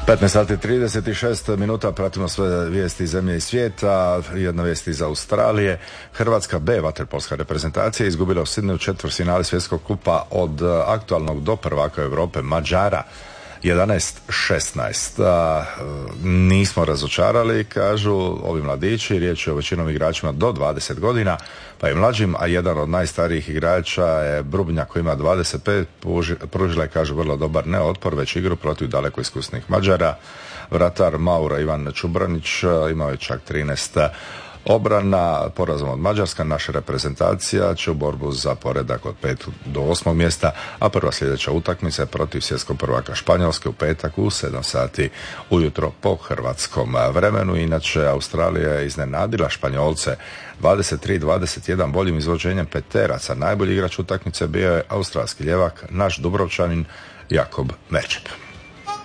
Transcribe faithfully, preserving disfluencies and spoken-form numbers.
petnaest sati trideset šest minuta, pratimo sve vijesti iz zemlje i svijeta. Jedna vijest iz Australije. Hrvatska B vaterpolska reprezentacija izgubila u Sidneju četvrtfinale svjetskog kupa od aktualnog do prvaka Europe Mađara jedanaest šesnaest. Nismo razočarali, kažu ovi mladići, riječ je o većinom igračima do dvadeset godina, pa i mlađim, a jedan od najstarijih igrača je Brubnjak koji ima dvadeset pet, pružila je, kažu, vrlo dobar ne otpor, već igru protiv daleko iskusnih Mađara. Vratar Mauro Ivan Čubranić imao je čak trinaest obrana. Porazom od Mađarska naša reprezentacija će u borbu za poredak od pet do osmog mjesta, a prva sljedeća utakmica je protiv svjetskog prvaka Španjolske u petak u sedam sati ujutro po hrvatskom vremenu. Inače, Australija je iznenadila Španjolce dvadeset tri dvadeset jedan boljim izvođenjem peteraca. Najbolji igrač utakmice bio je australski ljevak, naš Dubrovčanin Jakob Merčep.